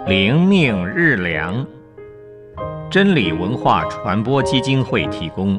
灵命日粮，真理文化传播基金会提供。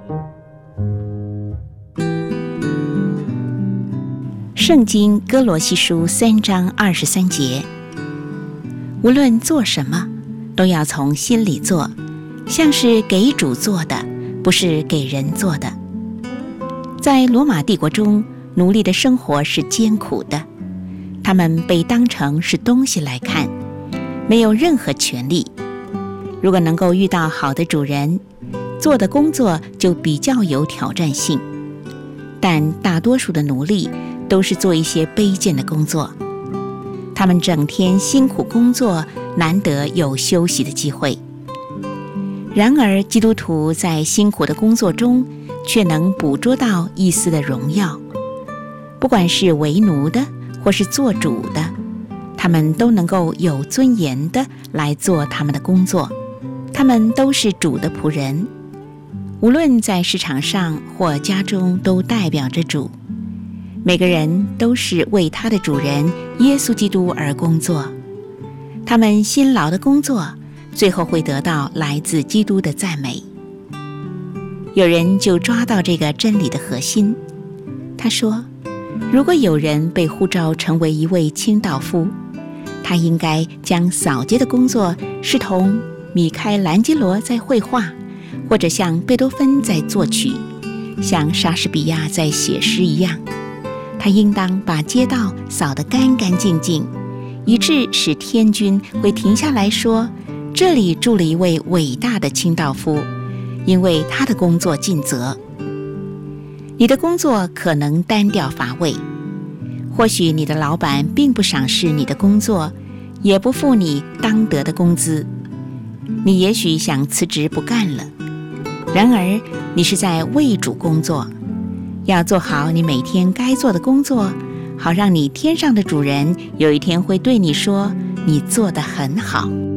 圣经哥罗西书3章23节，无论做什么，都要从心里做，像是给主做的，不是给人做的。在罗马帝国中，奴隶的生活是艰苦的，他们被当成是东西来看，没有任何权利。如果能够遇到好的主人，做的工作就比较有挑战性。但大多数的奴隶都是做一些卑贱的工作，他们整天辛苦工作，难得有休息的机会。然而基督徒在辛苦的工作中却能捕捉到一丝的荣耀，不管是为奴的或是做主的，他们都能够有尊严的来做他们的工作，他们都是主的仆人，无论在市场上或家中都代表着主。每个人都是为他的主人耶稣基督而工作，他们辛劳的工作最后会得到来自基督的赞美。有人就抓到这个真理的核心，他说，如果有人被呼召成为一位清道夫，他应该将扫街的工作视同米开朗基罗在绘画，或者像贝多芬在作曲，像莎士比亚在写诗一样。他应当把街道扫得干干净净，以致使天君会停下来说，这里住了一位伟大的清道夫，因为他的工作尽责。你的工作可能单调乏味，或许你的老板并不赏识你的工作，也不付你当得的工资，你也许想辞职不干了。然而你是在为主工作，要做好你每天该做的工作，好让你天上的主人有一天会对你说，你做得很好。